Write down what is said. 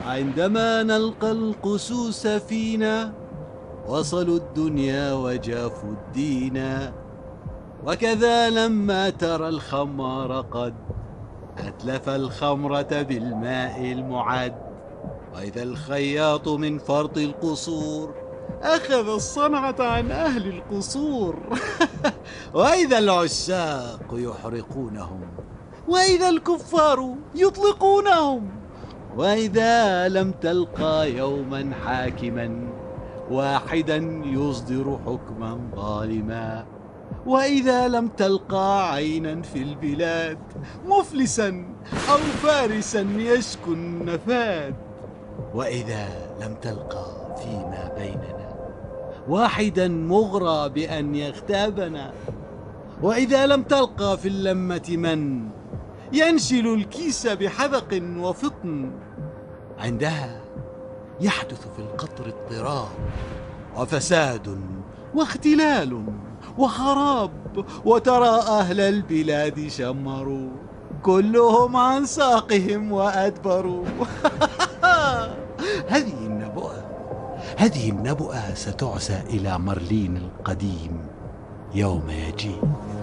عندما نلقى القسوس فينا وصلوا الدنيا وجافوا الدين. وكذا لما ترى الخمار قد أتلف الخمرة بالماء المعد، وإذا الخياط من فرط القصور أخذ الصنعة عن أهل القصور. وإذا العشاق يحرقونهم، وإذا الكفار يطلقونهم، وإذا لم تلقى يوما حاكما واحدا يصدر حكما ظالما، وإذا لم تلقى عينا في البلاد مفلسا أو فارسا يشكو النفاد، وإذا لم تلقى فيما بيننا واحدا مغرى بأن يغتابنا، وإذا لم تلقى في اللمة من ينشل الكيس بحذق وفطن، عندها يحدث في القطر اضطراب وفساد واختلال وخراب، وترى أهل البلاد شمروا كلهم عن ساقهم وأدبروا. هذه النبؤة ستعزى إلى مرلين القديم يوم يجيء.